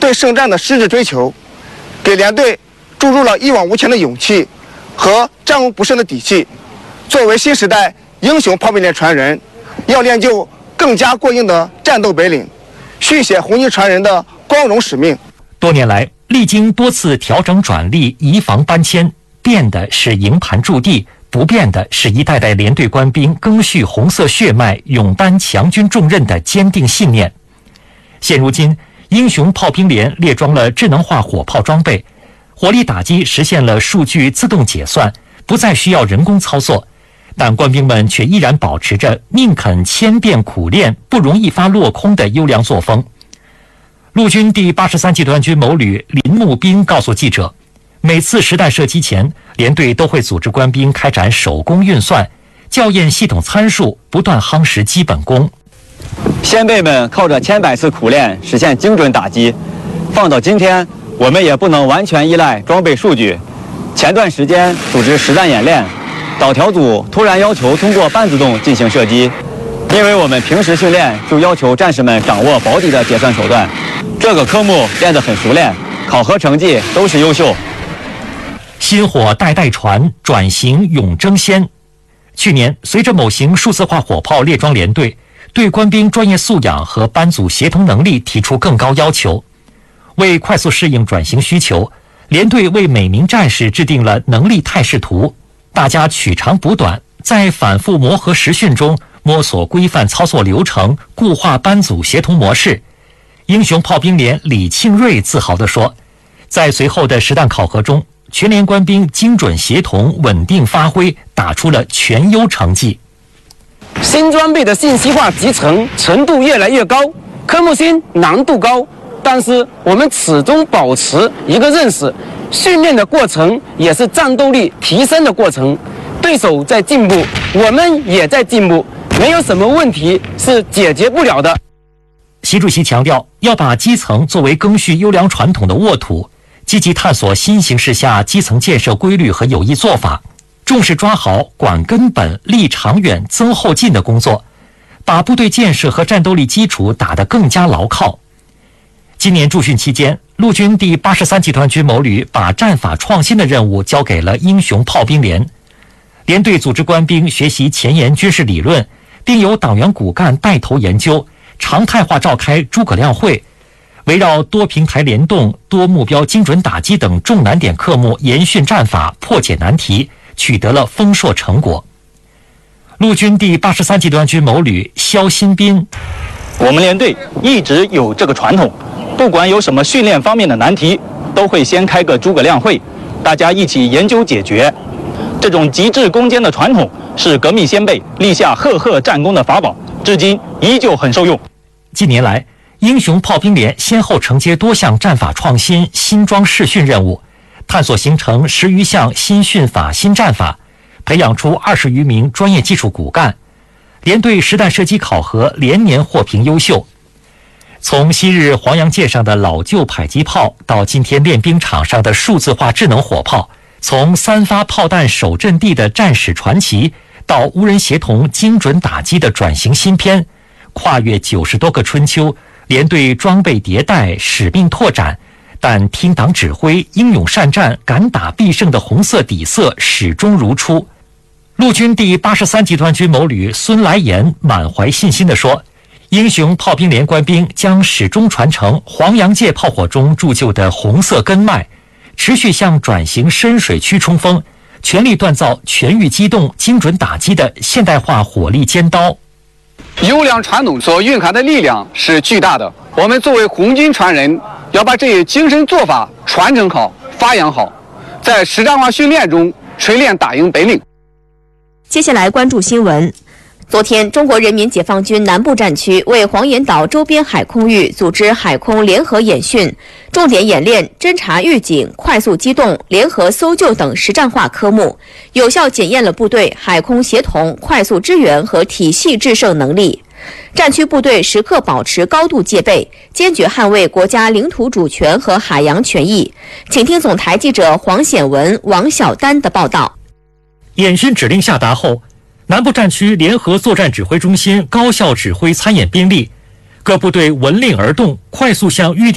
对圣战的矢志追求，给连队注入了一往无前的勇气和战无不胜的底气。作为新时代英雄炮兵连传人，要练就更加过硬的战斗本领，续写红军传人的光荣使命。 多年来，历经多次调整转隶、移防搬迁，变的是营盘驻地，不变的是一代代连队官兵赓续红色血脉、勇担强军重任的坚定信念。现如今，英雄炮兵连列装了智能化火炮装备，火力打击实现了数据自动解算，不再需要人工操作。但官兵们却依然保持着宁肯千变苦练，不容一发落空的优良作风。陆军第83集团军某旅林木斌告诉记者，每次实弹射击前，连队都会组织官兵开展手工运算，校验系统参数，不断夯实基本功。 先辈们靠着千百次苦练实现精准打击，放到今天，我们也不能完全依赖装备数据。前段时间组织实战演练，导条组突然要求通过半自动进行射击，因为我们平时训练就要求战士们掌握保底的结算手段，这个科目练得很熟练，考核成绩都是优秀。 薪火代代传，转型永争先。去年，随着某型数字化火炮列装连队，对官兵专业素养和班组协同能力提出更高要求。为快速适应转型需求，连队为每名战士制定了能力态势图，大家取长补短，在反复磨合实训中摸索规范操作流程，固化班组协同模式。英雄炮兵连李庆瑞自豪地说，在随后的实弹考核中，全连官兵精准协同、稳定发挥，打出了全优成绩。 新装备的信息化集成程度越来越高，科目新难度高，但是我们始终保持一个认识，训练的过程也是战斗力提升的过程。对手在进步，我们也在进步，没有什么问题是解决不了的。 习主席强调，要把基层作为赓续优良传统的沃土，积极探索新形势下基层建设规律和有益做法，重视抓好管根本、立长远、增后进的工作，把部队建设和战斗力基础打得更加牢靠。今年驻训期间，陆军第83集团军某旅把战法创新的任务交给了英雄炮兵连，连队组织官兵学习前沿军事理论，并由党员骨干带头研究，常态化召开诸葛亮会，围绕多平台联动、多目标精准打击等重难点科目研训战法，破解难题，取得了丰硕成果。陆军第83集团军某旅肖新斌， 我们连队一直有这个传统，不管有什么训练方面的难题，都会先开个诸葛亮会，大家一起研究解决。这种极致攻坚的传统是革命先辈立下赫赫战功的法宝，至今依旧很受用。 近年来，英雄炮兵连先后承接多项战法创新、新装试训任务，探索形成10余项新训法、新战法，培养出20余名专业技术骨干。连队实弹射击考核连年获评优秀。从昔日黄洋界上的老旧迫击炮，到今天练兵场上的数字化智能火炮，从3发炮弹守阵地的战史传奇，到无人协同精准打击的转型新篇，跨越90多个春秋，连队装备迭代，使命拓展，但听党指挥、英勇善战、敢打必胜的红色底色始终如初。陆军第83集团军某旅孙来言满怀信心地说，英雄炮兵连官兵将始终传承黄洋界炮火中铸就的红色根脉，持续向转型深水区冲锋，全力锻造全域机动、精准打击的现代化火力尖刀。 优良传统所蕴含的力量是巨大的，我们作为红军传人，要把这些精神做法传承好、发扬好，在实战化训练中锤炼打赢本领。 接下来关注新闻。昨天，中国人民解放军南部战区为黄岩岛周边海空域组织海空联合演训，重点演练侦察预警、快速机动、联合搜救等实战化科目，有效检验了部队海空协同、快速支援和体系制胜能力。战区部队时刻保持高度戒备，坚决捍卫国家领土主权和海洋权益。请听总台记者黄显文、王晓丹的报道。 演训指令下达后，南部战区联合作战指挥中心高效指挥参演兵力，各部队闻令而动，快速向预定